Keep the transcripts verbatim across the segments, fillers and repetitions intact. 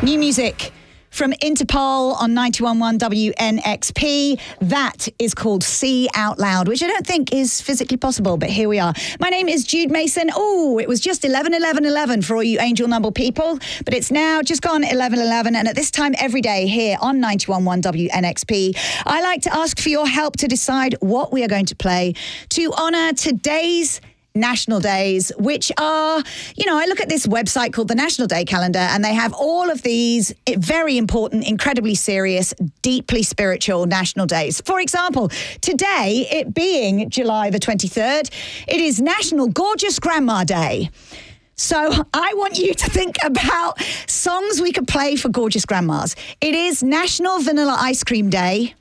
New music from Interpol on ninety-one point one W N X P. That is called See Out Loud, which I don't think is physically possible, but here we are. My name is Jude Mason. Oh, it was just eleven eleven eleven for all you angel number people, but it's now just gone eleven eleven, and at this time every day here on ninety-one point one W N X P, I like to ask for your help to decide what we are going to play to honour today's National Days, which are, you know, I look at this website called the National Day Calendar, and they have all of these very important, incredibly serious, deeply spiritual national days. For example, today, it being July the twenty-third, it is National Gorgeous Grandma Day. So I want you to think about songs we could play for gorgeous grandmas. It is National Vanilla Ice Cream Day.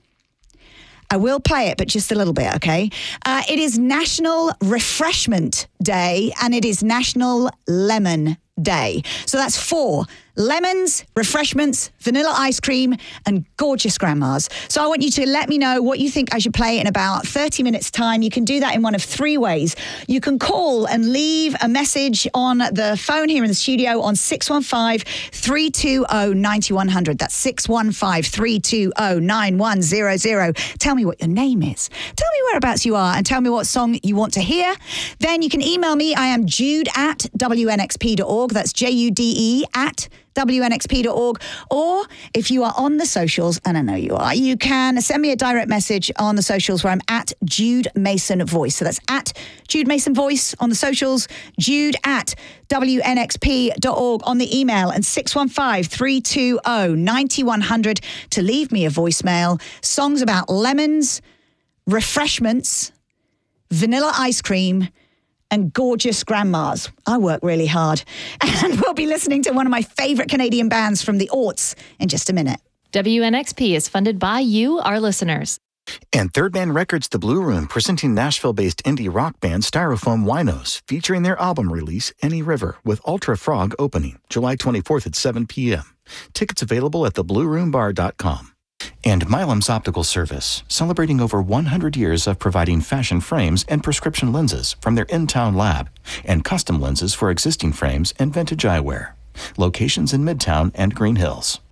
I will play it, but just a little bit, okay? Uh, it is National Refreshment Day, and it is National Lemon Day. So that's four. Lemons, refreshments, vanilla ice cream, and gorgeous grandmas. So I want you to let me know what you think I should play in about thirty minutes' time. You can do that in one of three ways. You can call and leave a message on the phone here in the studio on six one five, three two zero, nine one zero zero. That's six one five, three two zero, nine one zero zero. Tell me what your name is. Tell me whereabouts you are and tell me what song you want to hear. Then you can email me. I am Jude at W N X P dot org. That's J U D E at W N X P dot org, or if you are on the socials, and I know you are, you can send me a direct message on the socials where I'm at Jude Mason Voice. So that's at Jude Mason Voice on the socials, Jude at W N X P dot org on the email, and six one five, three two zero, nine one zero zero to leave me a voicemail. Songs about lemons, refreshments, vanilla ice cream, and gorgeous grandmas. I work really hard. And we'll be listening to one of my favourite Canadian bands from the Orts in just a minute. W N X P is funded by you, our listeners. And Third Man Records The Blue Room, presenting Nashville-based indie rock band Styrofoam Winos, featuring their album release, Any River, with Ultra Frog opening, July twenty-fourth at seven p.m. Tickets available at the blue room bar dot com. And Milam's Optical Service, celebrating over one hundred years of providing fashion frames and prescription lenses from their in-town lab, and custom lenses for existing frames and vintage eyewear. Locations in Midtown and Green Hills.